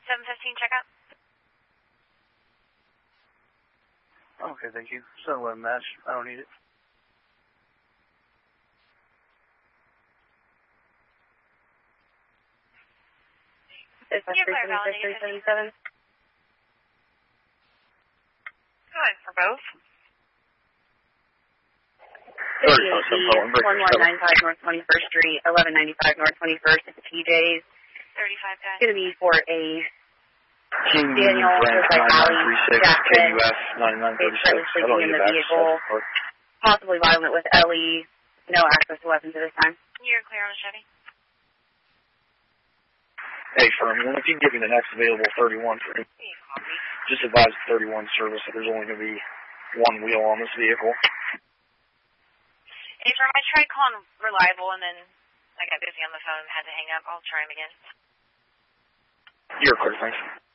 7:15 checkout. Okay, thank you. 7-Eleven match. I don't need it. Is that 376-377? Go ahead for both. 1195 North 21st Street, 1195 North 21st. It's TJ's. 35 guys. It's going to be for a King Daniel, Branch like Ali 9936, Jackson. KUF He's 9936. currently sleeping in the vehicle, possibly violent with Ellie. No access to weapons at this time. You're clear on the Chevy. Hey, firm, if you can give me the next available 31 for just advise 31 service that there's only going to be one wheel on this vehicle. Hey, firm, I tried calling Reliable and then I got busy on the phone and had to hang up. I'll try him again. You're clear, thanks.